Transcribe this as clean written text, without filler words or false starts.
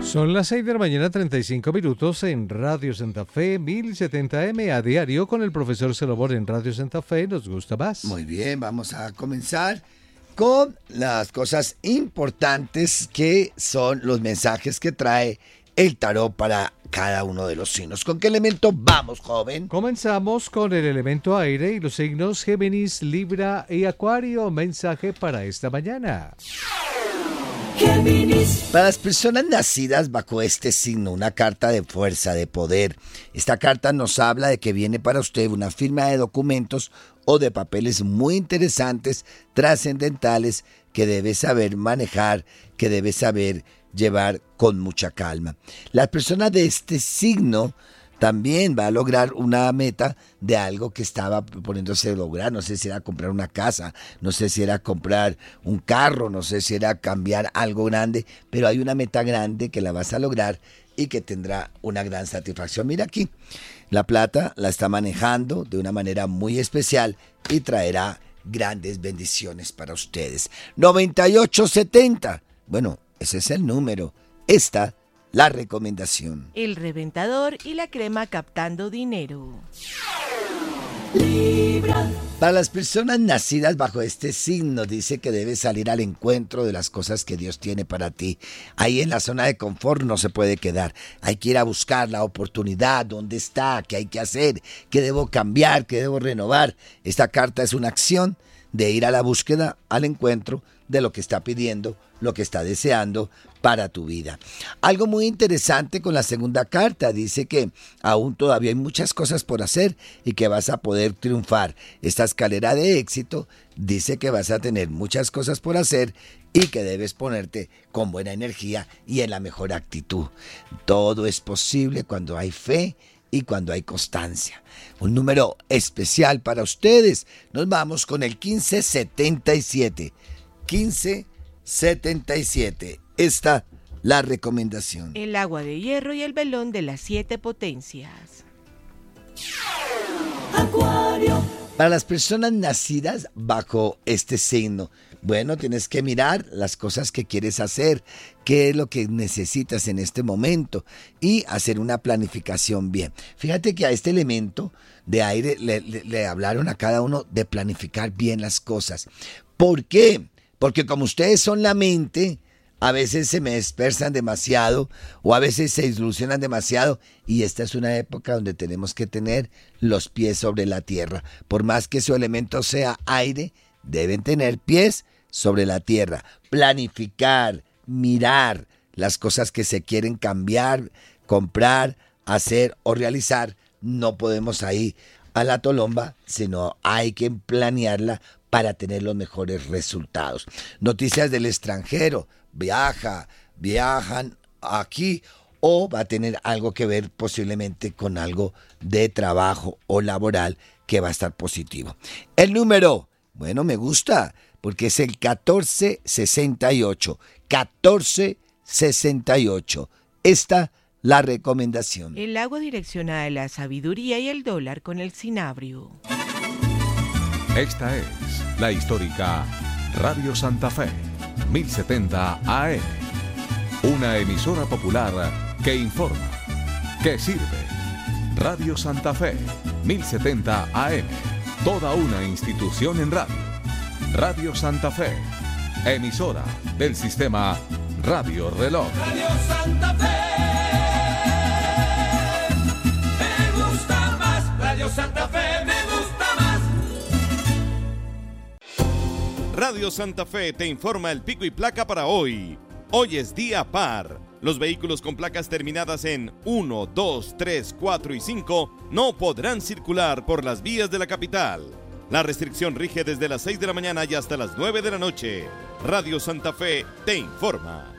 Son las 6 de la mañana, 35 minutos en Radio Santa Fe, 1070M a diario con el profesor Celobor en Radio Santa Fe. ¿Nos gusta más? Muy bien, vamos a comenzar con las cosas importantes que son los mensajes que trae el tarot para cada uno de los signos. ¿Con qué elemento vamos, joven? Comenzamos con el elemento aire y los signos Géminis, Libra y Acuario. Mensaje para esta mañana. Géminis. Para las personas nacidas bajo este signo, una carta de fuerza, de poder. Esta carta nos habla de que viene para usted una firma de documentos o de papeles muy interesantes, trascendentales, que debe saber manejar, que debe saber llevar con mucha calma. Las personas de este signo también va a lograr una meta de algo que estaba poniéndose a lograr. No sé si era comprar una casa, no sé si era comprar un carro, no sé si era cambiar algo grande, pero hay una meta grande que la vas a lograr y que tendrá una gran satisfacción. Mira aquí, la plata la está manejando de una manera muy especial y traerá grandes bendiciones para ustedes. 9870. Bueno, ese es el número. Esta la recomendación. El reventador y la crema captando dinero. Libra. Para las personas nacidas bajo este signo, dice que debes salir al encuentro de las cosas que Dios tiene para ti. Ahí en la zona de confort no se puede quedar. Hay que ir a buscar la oportunidad, dónde está, qué hay que hacer, qué debo cambiar, qué debo renovar. Esta carta es una acción de ir a la búsqueda, al encuentro de lo que está pidiendo, lo que está deseando para tu vida. Algo muy interesante con la segunda carta, dice que aún todavía hay muchas cosas por hacer y que vas a poder triunfar. Esta escalera de éxito dice que vas a tener muchas cosas por hacer y que debes ponerte con buena energía y en la mejor actitud. Todo es posible cuando hay fe y cuando hay constancia. Un número especial para ustedes. Nos vamos con el 1577. 1577. Esta la recomendación. El agua de hierro y el velón de las 7 potencias. Acuario. Para las personas nacidas bajo este signo, bueno, tienes que mirar las cosas que quieres hacer, qué es lo que necesitas en este momento y hacer una planificación bien. Fíjate que a este elemento de aire le hablaron a cada uno de planificar bien las cosas. ¿Por qué? Porque como ustedes son la mente, a veces se me dispersan demasiado o a veces se ilusionan demasiado y esta es una época donde tenemos que tener los pies sobre la tierra. Por más que su elemento sea aire, deben tener pies sobre la tierra. Planificar, mirar las cosas que se quieren cambiar, comprar, hacer o realizar. No podemos ir a la tolomba, sino hay que planearla para tener los mejores resultados. Noticias del extranjero, viajan aquí o va a tener algo que ver posiblemente con algo de trabajo o laboral que va a estar positivo. El número, bueno, me gusta porque es el 1468. 1468. Esta la recomendación. El agua direccionada a la sabiduría y el dólar con el cinabrio. Esta es la histórica Radio Santa Fe, 1070 AM. Una emisora popular que informa, que sirve. Radio Santa Fe, 1070 AM. Toda una institución en radio. Radio Santa Fe, emisora del sistema Radio Reloj. Radio Santa Fe, me gusta más. Radio Santa Fe, me gusta más. Radio Santa Fe te informa el pico y placa para hoy. Hoy es día par. Los vehículos con placas terminadas en 1, 2, 3, 4 y 5 no podrán circular por las vías de la capital. La restricción rige desde las 6 de la mañana y hasta las 9 de la noche. Radio Santa Fe te informa.